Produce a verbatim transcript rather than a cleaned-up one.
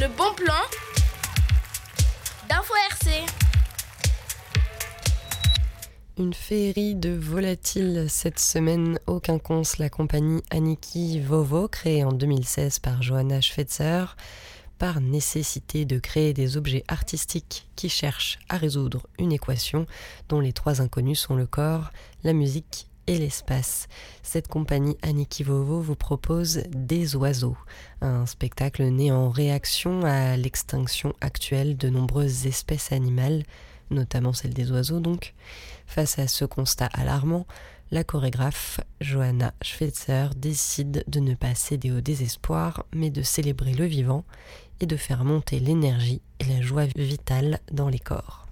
Le bon plan d'Info R C. Une féerie de volatiles cette semaine au Quinconce, la compagnie Aniki Vovo, créée en deux mille seize par Johanna Schweitzer, par nécessité de créer des objets artistiques qui cherchent à résoudre une équation dont les trois inconnus sont le corps, la musique et l'espace. Cette compagnie Aniki Vovo vous propose Des oiseaux, un spectacle né en réaction à l'extinction actuelle de nombreuses espèces animales, notamment celle des oiseaux donc. Face à ce constat alarmant, la chorégraphe Johanna Schweitzer décide de ne pas céder au désespoir, mais de célébrer le vivant et de faire monter l'énergie et la joie vitale dans les corps.